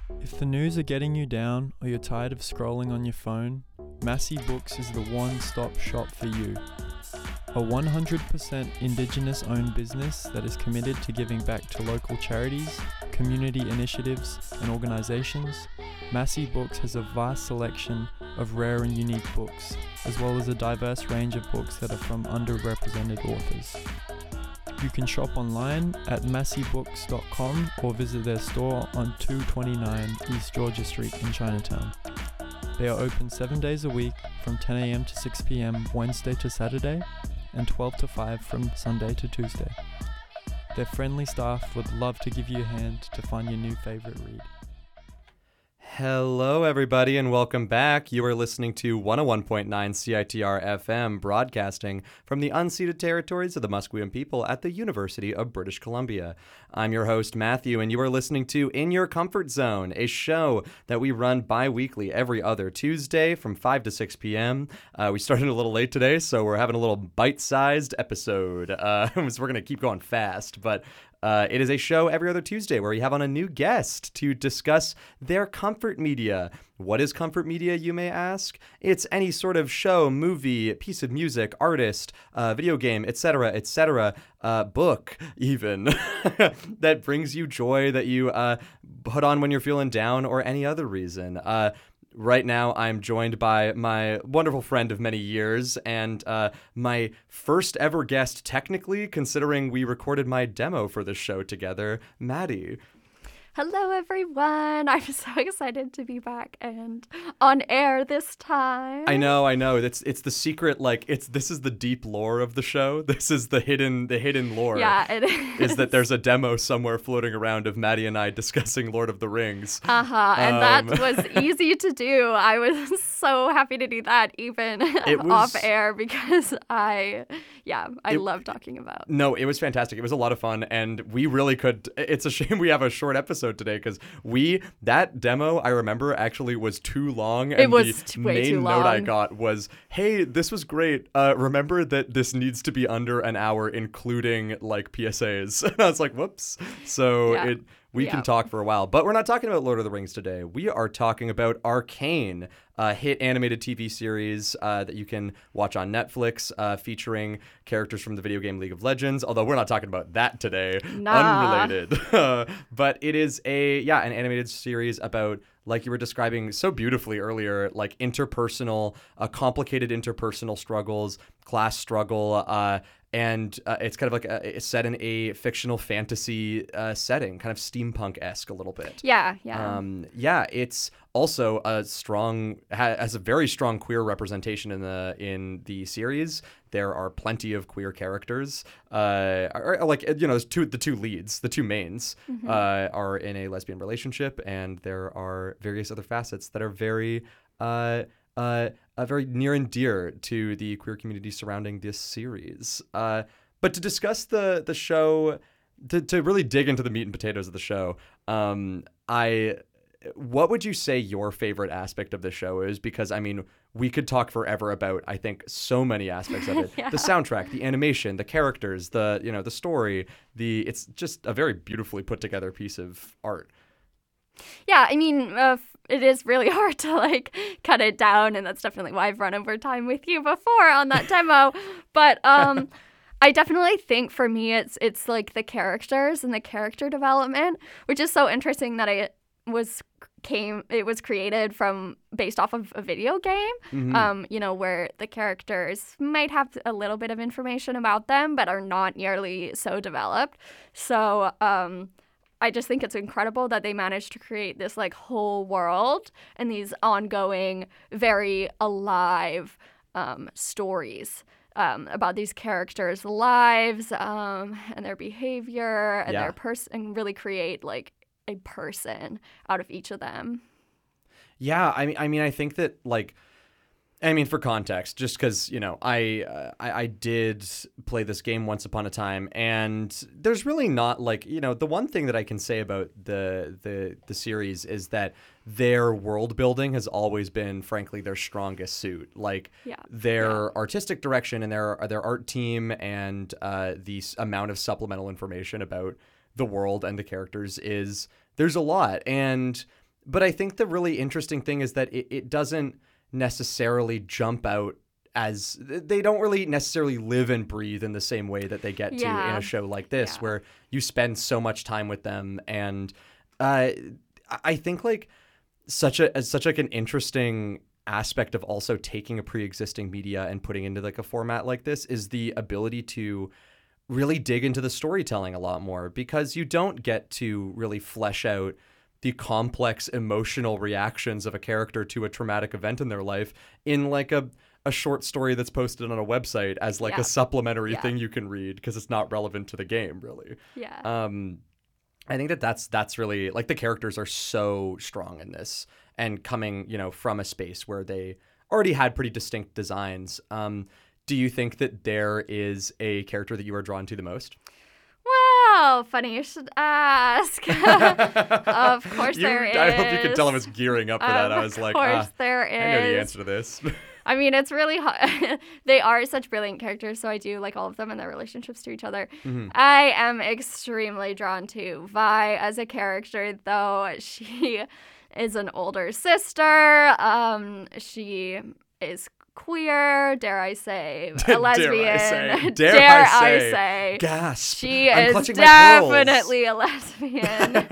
If the news are getting you down or you're tired of scrolling on your phone, Massey Books is the one-stop shop for you. A 100% Indigenous-owned business that is committed to giving back to local charities, community initiatives, and organizations, Massey Books has a vast selection of rare and unique books, as well as a diverse range of books that are from underrepresented authors. You can shop online at masseybooks.com or visit their store on 229 East Georgia Street in Chinatown. They are open 7 days a week from 10 a.m. to 6 p.m. Wednesday to Saturday and 12 to 5 from Sunday to Tuesday. Their friendly staff would love to give you a hand to find your new favorite read. Hello, everybody, and welcome back. You are listening to 101.9 CITR FM, broadcasting from the unceded territories of the Musqueam people at the University of British Columbia. I'm your host, Matthew, and you are listening to In Your Comfort Zone, a show that we run bi-weekly every other Tuesday from 5 to 6 p.m. We started a little late today, so we're having a little bite-sized episode. So we're going to keep going fast, but it is a show every other Tuesday where we have on a new guest to discuss their comfort media. What is comfort media, you may ask? It's any sort of show, movie, piece of music, artist, video game, etc., book even, that brings you joy that you put on when you're feeling down or any other reason. Right now, I'm joined by my wonderful friend of many years and my first ever guest, technically, considering we recorded my demo for this show together, Maddie. Hello, everyone. I'm so excited to be back and on air this time. I know. It's the secret, this is the deep lore of the show. This is the hidden lore. Yeah, it is. Is that there's a demo somewhere floating around of Maddie and I discussing Lord of the Rings. And that was easy to do. I was so happy to do that even off air because I love talking about. No, it was fantastic. It was a lot of fun, and we really could. It's a shame we have a short episode today because that demo, I remember, actually was too long. And it was the way main too long. note I got was, hey, this was great. Remember that this needs to be under an hour, including like PSAs. And I was like, whoops. So we can talk for a while, but we're not talking about Lord of the Rings today. We are talking about Arcane, a hit animated TV series that you can watch on Netflix, featuring characters from the video game League of Legends, although we're not talking about that today. Unrelated. But it is an animated series about, like you were describing so beautifully earlier, like complicated interpersonal struggles, class struggle, and it's kind of like it's set in a fictional fantasy setting, kind of steampunk-esque a little bit. Yeah. It's also has a very strong queer representation in the series. There are plenty of queer characters. The two leads, the two mains, are in a lesbian relationship, and there are various other facets that are very very near and dear to the queer community surrounding this series. But to discuss the show, to really dig into the meat and potatoes of the show, what would you say your favorite aspect of the show is? Because, I mean, we could talk forever about, I think, so many aspects of it. Yeah. The soundtrack, the animation, the characters, the story, it's just a very beautifully put together piece of art. Yeah, I mean, it is really hard to cut it down, and that's definitely why I've run over time with you before on that demo. But I definitely think for me, it's like the characters and the character development, which is so interesting that it was created based off of a video game, where the characters might have a little bit of information about them, but are not nearly so developed. So, I just think it's incredible that they managed to create this whole world and these ongoing, very alive stories about these characters' lives and their behavior and their and really create a person out of each of them. Yeah, I mean, I think that for context, just because, I did play this game once upon a time, and there's really not the one thing that I can say about the series is that their world building has always been, frankly, their strongest suit. Their artistic direction and their art team and the amount of supplemental information about the world and the characters there's a lot. And But I think the really interesting thing is that it doesn't necessarily jump out as they don't really necessarily live and breathe in the same way that they get to in a show like this, where you spend so much time with them. And I think like such like an interesting aspect of also taking a pre-existing media and putting into like a format like this is the ability to really dig into the storytelling a lot more, because you don't get to really flesh out the complex emotional reactions of a character to a traumatic event in their life in like a short story that's posted on a website as like a supplementary thing you can read, because it's not relevant to the game really. I think that's really like, the characters are so strong in this, and coming, you know, from a space where they already had pretty distinct designs. Do you think that there is a character that you are drawn to the most? Well, funny you should ask. Of course there is. I hope you could tell I was gearing up for that. I was like, of course there is. I know the answer to this. I mean, it's really hard. They are such brilliant characters, so I do like all of them and their relationships to each other. Mm-hmm. I am extremely drawn to Vi as a character, though. She is an older sister. She is queer, dare I say, a lesbian. Dare I say. Gasp. She I'm is definitely a lesbian.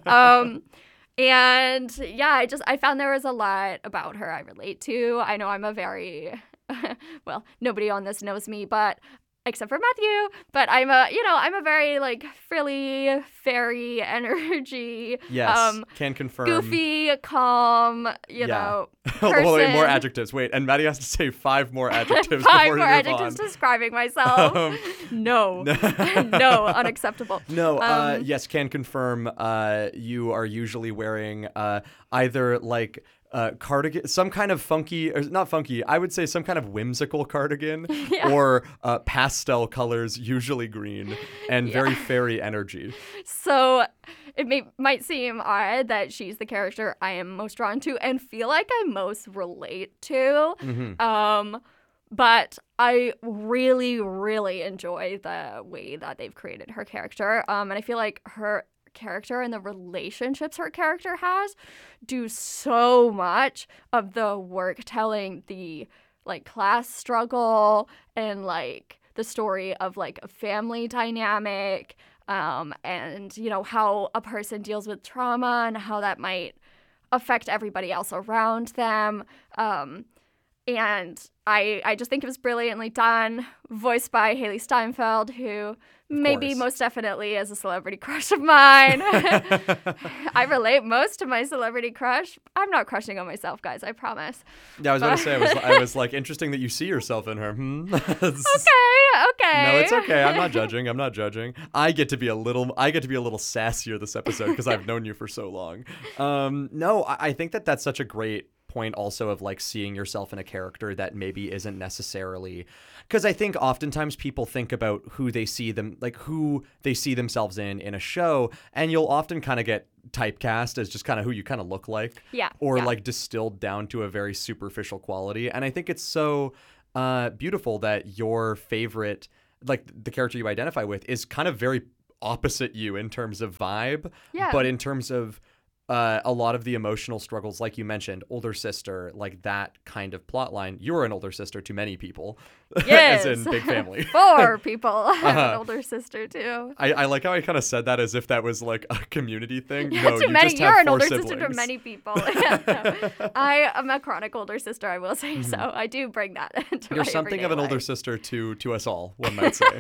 And yeah, I found there was a lot about her I relate to. I know I'm a very, well, nobody on this knows me, but except for Matthew, but I'm a very like frilly, fairy energy. Yes, can confirm. Goofy, calm, you know, person. Oh, wait, more adjectives. Wait, and Maddie has to say 5 more adjectives. Five more adjectives describing myself. No, unacceptable. No, yes, can confirm. You are usually wearing either like cardigan, some kind of funky, or not funky, I would say some kind of whimsical cardigan, or pastel colors, usually green, and very fairy energy. So it might seem odd that she's the character I am most drawn to and feel like I most relate to. Mm-hmm. But I really, really enjoy the way that they've created her character. And I feel like her character and the relationships her character has do so much of the work telling the like class struggle and like the story of like a family dynamic, and you know how a person deals with trauma and how that might affect everybody else around them. And I just think it was brilliantly done, voiced by Haley Steinfeld, who maybe most definitely is a celebrity crush of mine. I relate most to my celebrity crush. I'm not crushing on myself, guys, I promise. Yeah, I was going to say, I was like, interesting that you see yourself in her. Okay. No, it's okay. I'm not judging. I get to be a little sassier this episode because I've known you for so long. No, I think that that's such a great point also of like seeing yourself in a character that maybe isn't necessarily, because I think oftentimes people think about who they see themselves in a show, and you'll often kind of get typecast as just kind of who you kind of look like, like distilled down to a very superficial quality. And I think it's so beautiful that your favorite, like the character you identify with, is kind of very opposite you in terms of vibe, but in terms of a lot of the emotional struggles, like you mentioned, older sister, like that kind of plot line. You're an older sister to many people, yes. as in big family. 4 people. I have an older sister too. I like how I kind of said that as if that was like a community thing. Yeah, no, to many. You're an older siblings. sister to many people. I am a chronic older sister, I will say. So I do bring that into You're my something of an life. older sister to us all, one might say.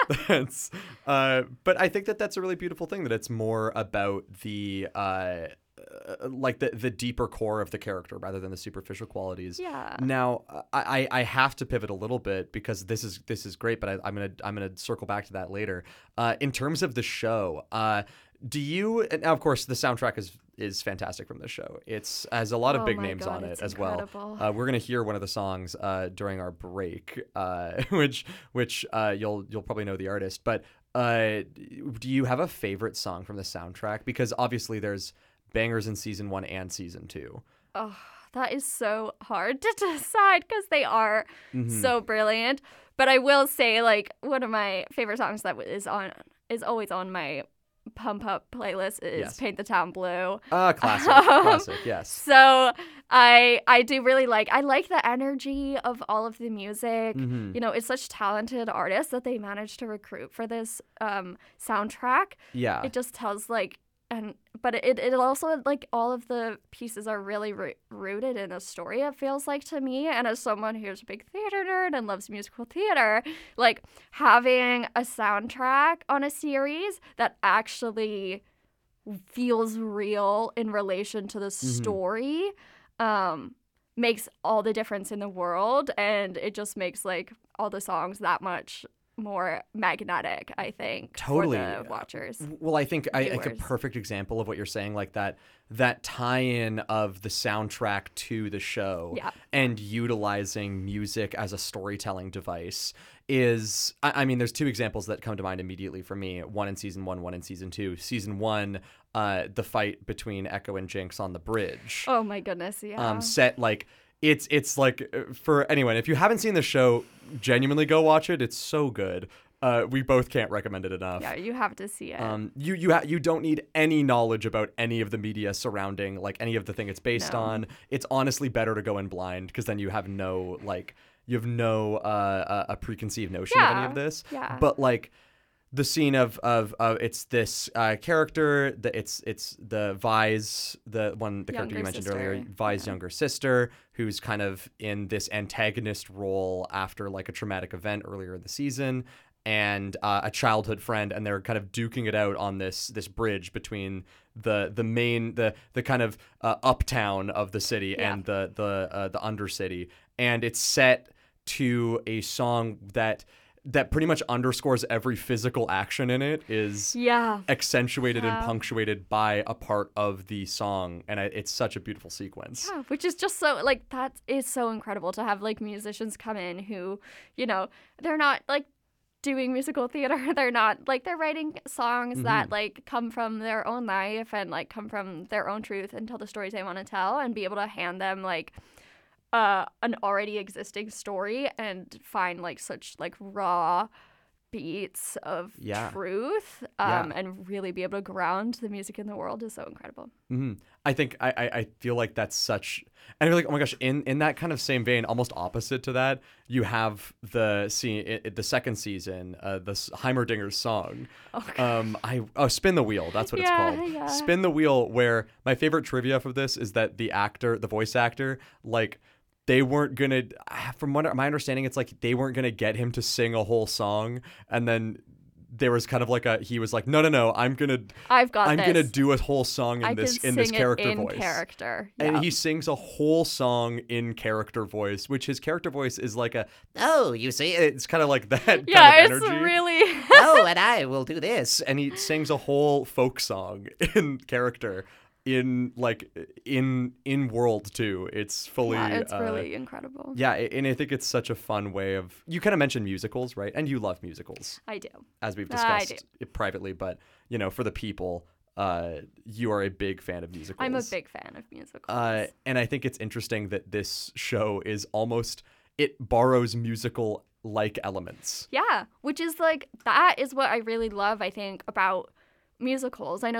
But I think that's a really beautiful thing, that it's more about the like the deeper core of the character rather than the superficial qualities. Yeah. Now I have to pivot a little bit because this is great, but I'm gonna circle back to that later. In terms of the show, do you? Now, of course, the soundtrack is fantastic from this show. It's has a lot of big names on it as incredible. well. We're gonna hear one of the songs during our break, which you'll probably know the artist. But do you have a favorite song from the soundtrack? Because obviously there's bangers in season 1 and season 2. Oh, that is so hard to decide because they are so brilliant. But I will say, like, one of my favorite songs that is always on my pump up playlist is Yes. Paint the Town Blue. Classic, yes. So I do really I like the energy of all of the music. Mhm. You know, it's such talented artists that they managed to recruit for this soundtrack. Yeah. It just tells but it also all of the pieces are really rooted in a story, it feels like to me. And as someone who's a big theater nerd and loves musical theater, having a soundtrack on a series that actually feels real in relation to the story makes all the difference in the world, and it just makes all the songs that much more magnetic, I think, Totally. for the watchers. Well, I think a viewers. perfect example of what you're saying, that tie-in of the soundtrack to the show Yeah. and utilizing music as a storytelling device is, I mean, there's two examples that come to mind immediately for me. One in season 1, one in season 2. Season 1, the fight between Echo and Jinx on the bridge. Oh my goodness, yeah. Set it's for anyone, if you haven't seen the show, genuinely go watch it. It's so good. We both can't recommend it enough. Yeah, you have to see it. You don't need any knowledge about any of the media surrounding any of the thing it's based No. on. It's honestly better to go in blind, because then you have no a preconceived notion of any of this. Yeah. But the scene of it's this character that it's the Vi's, the character Younger you mentioned sister. earlier, Vi's younger sister, who's kind of in this antagonist role after a traumatic event earlier in the season, and a childhood friend, and they're kind of duking it out on this bridge between the kind of uptown of the city Yeah. and the undercity, and it's set to a song that pretty much underscores every physical action in it is Yeah. accentuated and Yeah. punctuated by a part of the song, and it's such a beautiful sequence. Yeah, which is just so that is so incredible to have musicians come in who, they're not doing musical theater. They're not they're writing songs that come from their own life and come from their own truth and tell the stories they want to tell, and be able to hand them an already existing story and find such raw beats of Yeah. truth Yeah. and really be able to ground the music in the world is so incredible. Mm-hmm. I think I feel like that's such, and I feel like, oh my gosh, in that kind of same vein, almost opposite to that, you have the scene, the second season, the Heimerdinger's song. Spin the Wheel. That's what it's called. Yeah. Spin the Wheel. Where my favorite trivia for this is that the voice actor, they weren't gonna, from what my understanding, it's they weren't gonna get him to sing a whole song, and then there was kind of he was no, I'm gonna do a whole song in this character voice. Character. And Yeah. he sings a whole song in character voice, which his character voice is Oh, you see? it's kind of like that Yeah, kind of it's energy. really Oh, and I will do this. And he sings a whole folk song in character, in world too. It's fully it's really incredible. yeah, and I think it's such a fun way of, you kind of mentioned musicals, right? And you love musicals, I do. as we've I discussed it privately, but for the people, you are a big fan of musicals. I'm a big fan of musicals. And I think it's interesting that this show is it borrows musical elements. Yeah, which is that is what I really love, I think, about musicals. I know